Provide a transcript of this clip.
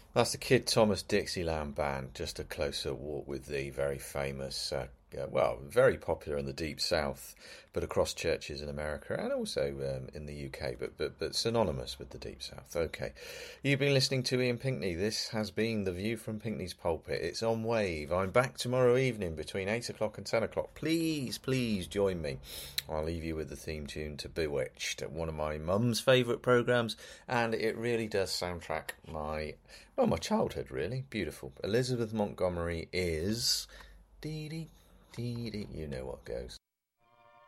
That's the Kid Thomas Dixieland Band, just a close-up walk with thee, very famous, very popular in the Deep South, but across churches in America and also in the UK, but synonymous with the Deep South. Okay, you've been listening to Ian Pinkney. This has been The View from Pinkney's Pulpit. It's on Wave. I'm back tomorrow evening between 8 o'clock and 10 o'clock. Please join me. I'll leave you with the theme tune to Bewitched, one of my mum's favourite programmes, and it really does soundtrack my childhood, really. Beautiful. Elizabeth Montgomery is... Dee dee, dee dee. You know what goes.